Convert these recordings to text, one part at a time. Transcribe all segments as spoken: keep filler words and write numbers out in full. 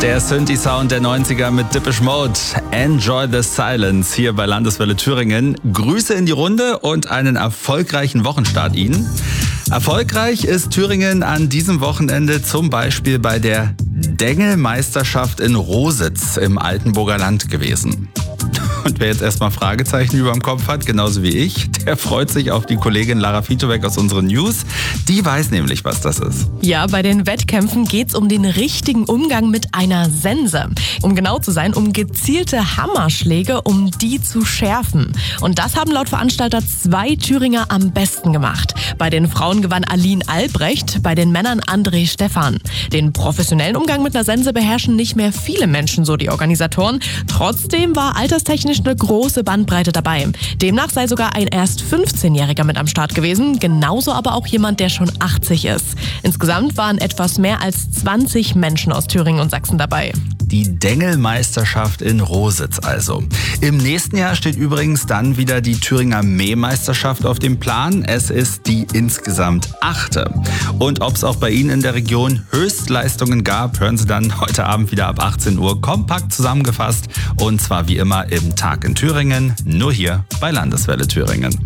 Der Synthi-Sound der neunziger mit Depeche Mode. Enjoy the Silence hier bei Landeswelle Thüringen. Grüße in die Runde und einen erfolgreichen Wochenstart Ihnen. Erfolgreich ist Thüringen an diesem Wochenende zum Beispiel bei der Dengelmeisterschaft in Rositz im Altenburger Land gewesen. Und wer jetzt erstmal Fragezeichen über dem Kopf hat, genauso wie ich, der freut sich auf die Kollegin Lara Fitowek aus unseren News. Die weiß nämlich, was das ist. Ja, bei den Wettkämpfen geht's um den richtigen Umgang mit einer Sense. Um genau zu sein, um gezielte Hammerschläge, um die zu schärfen. Und das haben laut Veranstalter zwei Thüringer am besten gemacht. Bei den Frauen gewann Aline Albrecht, bei den Männern André Stephan. Den professionellen Umgang mit einer Sense beherrschen nicht mehr viele Menschen, so die Organisatoren. Trotzdem war alterstechnisch eine große Bandbreite dabei. Demnach sei sogar ein erst fünfzehnjähriger mit am Start gewesen, genauso aber auch jemand, der schon achtzig ist. Insgesamt waren etwas mehr als zwanzig Menschen aus Thüringen und Sachsen dabei. Die Dengelmeisterschaft in Rositz also. Im nächsten Jahr steht übrigens dann wieder die Thüringer Mähmeisterschaft auf dem Plan. Es ist die insgesamt achte. Und ob es auch bei Ihnen in der Region Höchstleistungen gab, hören Sie dann heute Abend wieder ab achtzehn Uhr kompakt zusammengefasst. Und zwar wie immer im Tag in Thüringen, nur hier bei Landeswelle Thüringen.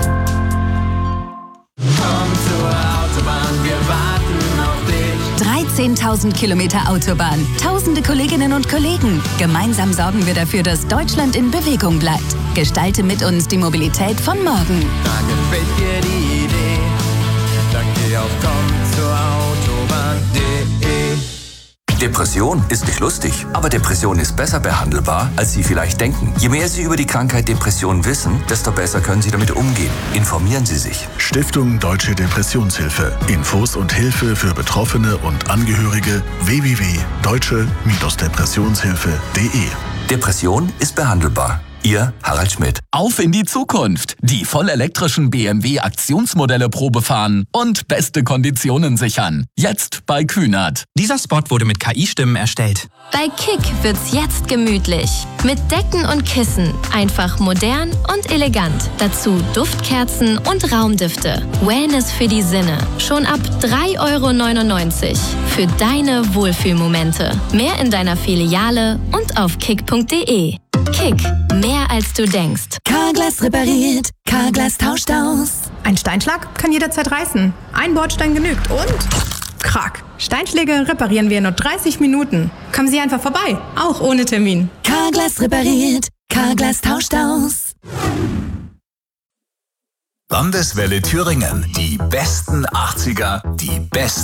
dreizehntausend Kilometer Autobahn, tausende Kolleginnen und Kollegen. Gemeinsam sorgen wir dafür, dass Deutschland in Bewegung bleibt. Gestalte mit uns die Mobilität von morgen. Da gefällt dir die Idee, dann geh auf komm zur Autobahn punkt de. Depression ist nicht lustig, aber Depression ist besser behandelbar, als Sie vielleicht denken. Je mehr Sie über die Krankheit Depression wissen, desto besser können Sie damit umgehen. Informieren Sie sich. Stiftung Deutsche Depressionshilfe. Infos und Hilfe für Betroffene und Angehörige w w w punkt deutsche Depressionshilfe punkt de. Depression ist behandelbar. Ihr Harald Schmidt. Auf in die Zukunft. Die vollelektrischen B M W Aktionsmodelle Probe fahren und beste Konditionen sichern. Jetzt bei Kühnert. Dieser Spot wurde mit K I-Stimmen erstellt. Bei Kick wird's jetzt gemütlich. Mit Decken und Kissen. Einfach modern und elegant. Dazu Duftkerzen und Raumdüfte. Wellness für die Sinne. Schon ab drei Euro neunundneunzig. Für deine Wohlfühlmomente. Mehr in deiner Filiale und auf kick punkt de. Kick, mehr als du denkst. Carglass repariert, Carglass tauscht aus. Ein Steinschlag kann jederzeit reißen. Ein Bordstein genügt und krack. Steinschläge reparieren wir in nur dreißig Minuten. Kommen Sie einfach vorbei, auch ohne Termin. Carglass repariert, Carglass tauscht aus. Landeswelle Thüringen. Die besten achtziger, die besten